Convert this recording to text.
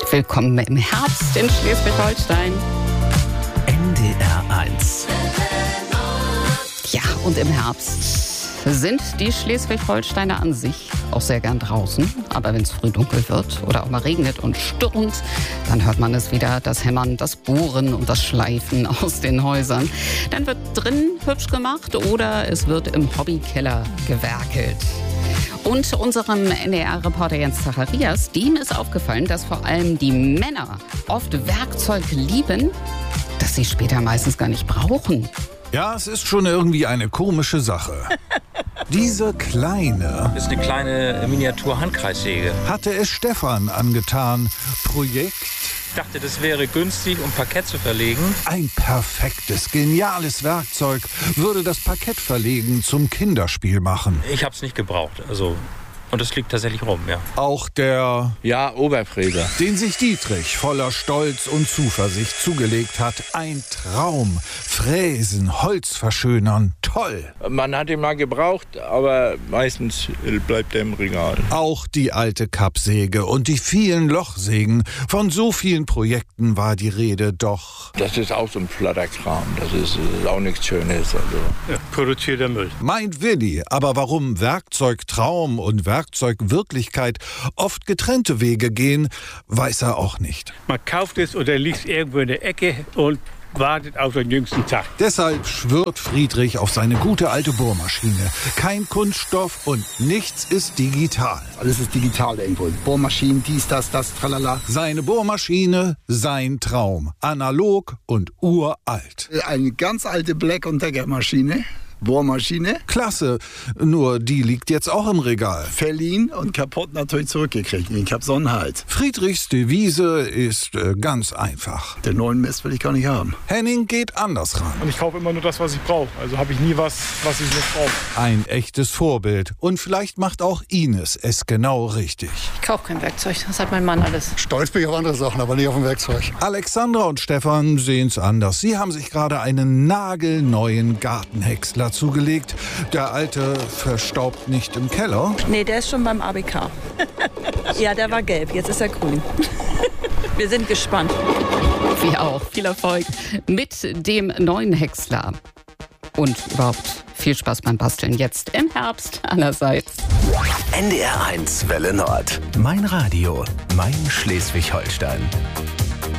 Willkommen im Herbst in Schleswig-Holstein. NDR 1. Ja, und im Herbst sind die Schleswig-Holsteiner an sich auch sehr gern draußen. Aber wenn es früh dunkel wird oder auch mal regnet und stürmt, dann hört man es wieder, das Hämmern, das Bohren und das Schleifen aus den Häusern. Dann wird drin hübsch gemacht oder es wird im Hobbykeller gewerkelt. Und unserem NDR-Reporter Jens Zacharias, dem ist aufgefallen, dass vor allem die Männer oft Werkzeug lieben, das sie später meistens gar nicht brauchen. Ja, es ist schon irgendwie eine komische Sache. Diese kleine... Das ist eine kleine Miniatur-Handkreissäge. ...hatte es Stefan angetan. Projekt... Ich dachte, das wäre günstig, um Parkett zu verlegen. Ein perfektes, geniales Werkzeug würde das Parkettverlegen zum Kinderspiel machen. Ich habe es nicht gebraucht, und es liegt tatsächlich rum, ja. Auch der... Ja, Oberfräser. Den sich Dietrich voller Stolz und Zuversicht zugelegt hat. Ein Traum. Fräsen, Holz verschönern. Toll. Man hat ihn mal gebraucht, aber meistens bleibt er im Regal. Auch die alte Kappsäge und die vielen Lochsägen. Von so vielen Projekten war die Rede, doch... Das ist auch so ein Flatterkram. Das ist auch nichts Schönes. Ja, produzierter Müll. Meint Willi, aber warum Werkzeugtraum und Werkzeugwirklichkeit oft getrennte Wege gehen, weiß er auch nicht. Man kauft es oder liegt es irgendwo in der Ecke und wartet auf den jüngsten Tag. Deshalb schwört Friedrich auf seine gute alte Bohrmaschine. Kein Kunststoff und nichts ist digital. Alles ist digital irgendwo. Bohrmaschinen, dies, das, tralala. Seine Bohrmaschine, sein Traum. Analog und uralt. Eine ganz alte Black- und Decker-Maschine. Bohrmaschine. Klasse, nur die liegt jetzt auch im Regal. Verliehen und kaputt natürlich zurückgekriegt. Ich hab Sonnenhals. Friedrichs Devise ist ganz einfach. Den neuen Mist will ich gar nicht haben. Henning geht anders ran. Und ich kaufe immer nur das, was ich brauche. Also habe ich nie was ich nicht brauche. Ein echtes Vorbild. Und vielleicht macht auch Ines es genau richtig. Ich kaufe kein Werkzeug, das hat mein Mann alles. Stolz bin ich auf andere Sachen, aber nicht auf ein Werkzeug. Alexandra und Stefan sehen's anders. Sie haben sich gerade einen nagelneuen Gartenhäcksler zugelegt. Der alte verstaubt nicht im Keller. Nee, der ist schon beim ABK. Ja, der war gelb, jetzt ist er grün. Wir sind gespannt. Wir auch. Viel Erfolg mit dem neuen Häcksler. Und überhaupt viel Spaß beim Basteln jetzt im Herbst allerseits. NDR 1 Welle Nord. Mein Radio, mein Schleswig-Holstein.